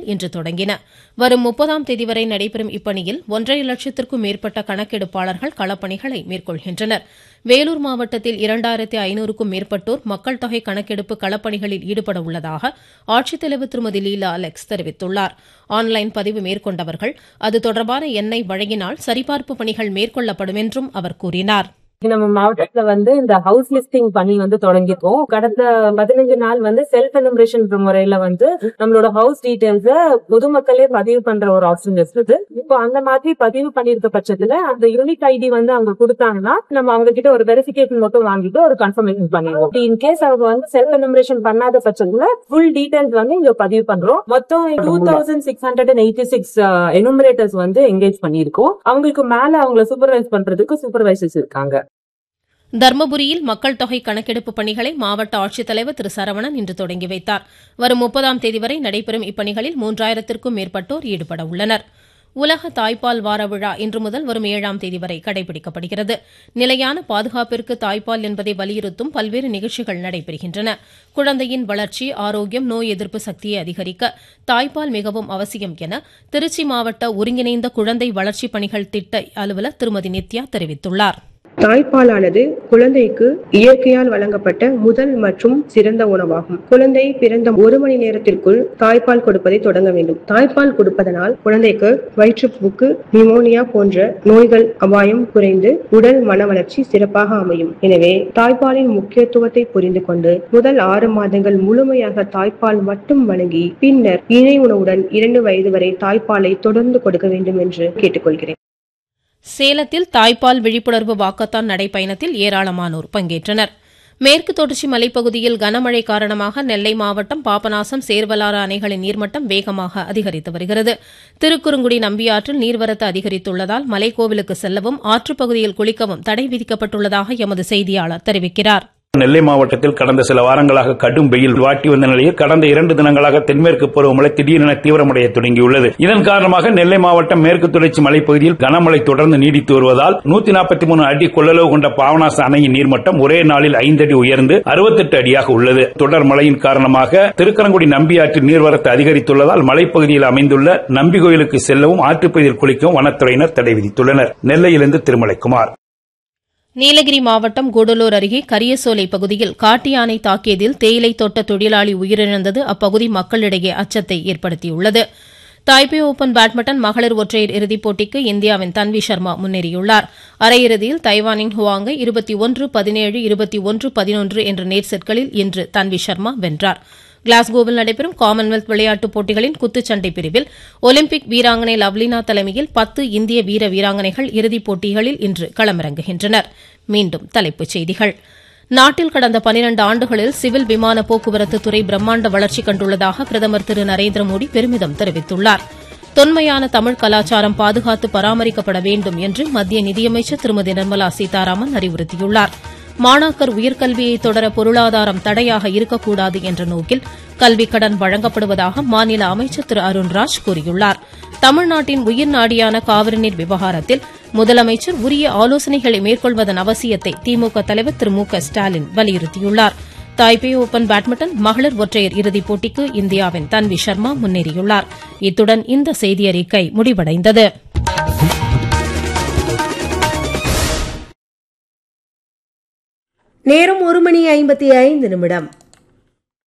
இன்று தொடங்கின. வரும் 30ஆம் தேதி வரை நடைபெறும் இப்பணியில் 1.5 லட்சத்திற்கும் மேற்பட்ட கணக்கெடுப்பாளர்கள் களப்பணிகளை மேற்கொள்கின்றனர். வேலூர் மாவட்டத்தில் 2500க்கும் மேற்பட்டோர் மக்கள் தொகை கணக்கெடுப்பு களப்பணிகளில் ஈடுபட உள்ளதாக ஆட்சித்தலைவர் திருமதி லீலா அலெக்ஸ் தெரிவித்துள்ளார். ஆன்லைன் பதிவு மேற்கொண்டவர்கள் அது தொடர்பான எண்ணை வழங்கினால் சரிபார்ப்பு பணிகள் மேற்கொள்ளப்படும் என்றும் அவர் கூறினார். நம்ம மாவட்டத்துல இந்த ஹவுஸ் லிஸ்டிங் பணி தொடங்கிருக்கோம். கடந்த 15 நாள் செல்ஃப் எனுமரேஷன் முறையில நம்மளோட ஹவுஸ் டீடைல்ஸ் பொதுமக்களே பதிவு பண்ற ஒரு ஆப்ஷன் இருக்குது. இப்போ அந்த மாதிரி பதிவு பண்ணிருக்க பட்சத்துல அந்த யூனிக் ஐடி அவங்க கொடுத்தாங்கன்னா நம்ம அவங்க கிட்ட ஒரு வெரிஃபிகேஷன் மட்டும் வாங்கிட்டு ஒரு கன்ஃபர்மேஷன் பண்ணிடுவோம். இன்கேஸ் அவங்க செல்ஃப் எனுமரேஷன் பண்ணாத பட்சத்துல ஃபுல் டீடைல்ஸ் இங்க பதிவு பண்றோம். மொத்தம் 2686 எனுமரேட்டர்ஸ் என்கேஜ் பண்ணிருக்கோம். அவங்களுக்கு மேல அவங்களை சூப்பர்வைஸ் பண்றதுக்கு சூப்பர்வைசர்ஸ் இருக்காங்க. தர்மபுரியில் மக்கள் தொகை கணக்கெடுப்பு பணிகளை மாவட்ட ஆட்சித்தலைவர் திரு சரவணன் இன்று தொடங்கி வைத்தார். வரும் 30ஆம் தேதி வரை நடைபெறும் இப்பணிகளில் 3000த்திற்கும் மேற்பட்டோர் ஈடுபட உள்ளனர். உலக தாய்ப்பால் வார விழா இன்று முதல் வரும் 7ஆம் தேதி வரை கடைபிடிக்கப்படுகிறது. நிலையான பாதுகாப்பிற்கு தாய்ப்பால் என்பதை வலியுறுத்தும் பல்வேறு நிகழ்ச்சிகள் நடைபெறுகின்றன. குழந்தையின் வளர்ச்சி, ஆரோக்கியம், நோய் எதிர்ப்பு சக்தியை அதிகரிக்க தாய்ப்பால் மிகவும் அவசியம் என திருச்சி மாவட்ட ஒருங்கிணைந்த குழந்தை வளர்ச்சி பணிகள் திட்ட அலுவலர் திருமதி நித்யா தெரிவித்துள்ளார். தாய்ப்பாலானது குழந்தைக்கு இயற்கையால் வழங்கப்பட்ட முதல் மற்றும் சிறந்த உணவாகும். குழந்தை பிறந்த 1 மணி நேரத்திற்குள் தாய்ப்பால் கொடுப்பதை தொடங்க வேண்டும். தாய்ப்பால் கொடுப்பதனால் குழந்தைக்கு வயிற்றுப்போக்கு, நிமோனியா போன்ற நோய்கள் அபாயம் குறைந்து உடல் மன வளர்ச்சி சிறப்பாக அமையும். எனவே தாய்ப்பாலின் முக்கியத்துவத்தை புரிந்து கொண்டு முதல் 6 மாதங்கள் முழுமையாக தாய்ப்பால் மட்டும் வழங்கி பின்னர் இணை உணவுடன் 2 வயது வரை தாய்ப்பாலை தொடர்ந்து கொடுக்க வேண்டும் என்று கேட்டுக்கொள்கிறேன். சேலத்தில் தாய்ப்பால் விழிப்புணர்வு வாக்கத்தான் நடைப்பயணத்தில் ஏராளமானோர் பங்கேற்றனர். மேற்கு தொடர்ச்சி மலைப்பகுதியில் கனமழை காரணமாக நெல்லை மாவட்டம் பாபநாசம், சேர்வலாறு அணைகளின் நீர்மட்டம் வேகமாக அதிகரித்து வருகிறது. திருக்குறுங்குடி நம்பியாற்றில் நீர்வரத்து அதிகரித்துள்ளதால் மலைக்கோவிலுக்கு செல்லவும் ஆற்றுப்பகுதியில் குளிக்கவும் தடை விதிக்கப்பட்டுள்ளதாக எமது செய்தியாளர் தெரிவிக்கிறார். நெல்லை மாவட்டத்தில் கடந்த சில வாரங்களாக கடும் வெயில் வாட்டி வந்த நிலையில் கடந்த 2 தினங்களாக தென்மேற்கு பருவமழை திடீரென தீவிரமடைய தொடங்கியுள்ளது. இதன் காரணமாக நெல்லை மாவட்டம் மேற்கு தொடர்ச்சி மலைப்பகுதியில் கனமழை தொடர்ந்து நீடித்து வருவதால் 143 அடி கொள்ளளவு கொண்ட பாபநாச அணையின் நீர்மட்டம் ஒரே நாளில் 5 அடி உயர்ந்து 68 அடியாக உள்ளது. தொடர் மழையின் காரணமாக திருக்கரங்குடி நம்பியாற்றில் நீர்வரத்து அதிகரித்துள்ளதால் மலைப்பகுதியில் அமைந்துள்ள நம்பி கோயிலுக்கு செல்லவும் ஆற்றுப்பகுதியில் குளிக்கவும் வனத்துறையினர் தடை விதித்துள்ளனர். நெல்லையிலிருந்து திருமலைக்குமார். நீலகிரி மாவட்டம் கூடலூர் அருகே கரியசோலை பகுதியில் காட்டு யானை தாக்கியதில் தேயிலை தோட்ட தொழிலாளி உயிரிழந்தது அப்பகுதி மக்களிடையே அச்சத்தை ஏற்படுத்தியுள்ளது. தாய்பே ஓபன் பேட்மிண்டன் மகளிர் ஒற்றையர் இறுதிப் போட்டிக்கு இந்தியாவின் தன்வி சர்மா முன்னேறியுள்ளார். அரையிறுதியில் தைவானின் ஹுவாங்கை 21-17, 21-11 என்ற நேர் செட்களில் இன்று தன்வி சர்மா வென்றார். கிளாஸ்கோவில் நடைபெறும் காமன்வெல்த் விளையாட்டுப் போட்டிகளின் குத்துச்சண்டை பிரிவில் ஒலிம்பிக் வீராங்கனை லவ்லினா தலைமையில் 10 இந்திய வீராங்கனைகள் இறுதிப் போட்டிகளில் இன்று களமிறங்குகின்றனர். மீண்டும் தலைப்புச் செய்திகள். நாட்டில் கடந்த 12 ஆண்டுகளில் சிவில் விமான போக்குவரத்து துறை பிரம்மாண்ட வளர்ச்சி கண்டுள்ளதாக பிரதமர் திரு நரேந்திர மோடி பெருமிதம் தெரிவித்துள்ளார். தொன்மையான தமிழ் கலாச்சாரம் பாதுகாத்து பராமரிக்கப்பட வேண்டும் என்று மத்திய நிதியமைச்சர் திருமதி நிர்மலா சீதாராமன் அறிவுறுத்தியுள்ளார். மாணாக்கர் உயர்கல்வியை தொடர பொருளாதாரம் தடையாக இருக்கக்கூடாது என்ற நோக்கில் கல்விக் கடன் வழங்கப்படுவதாக மாநில அமைச்சர் திரு அருண்ராஜ் கூறியுள்ளார். தமிழ்நாட்டின் உயிர் நாடியான காவிரி நீர் விவகாரத்தில் முதலமைச்சர் உரிய ஆலோசனைகளை மேற்கொள்வதன் அவசியத்தை திமுக தலைவர் திரு மு.க. ஸ்டாலின் வலியுறுத்தியுள்ளார். தாய்பே ஓபன் பேட்மிண்டன் மகளிர் ஒற்றையர் இறுதிப் போட்டிக்கு இந்தியாவின் தன்வி சர்மா முன்னேறியுள்ளார். இத்துடன் இந்த செய்தியறிக்கை முடிவடைந்தது. நேரம் 1:55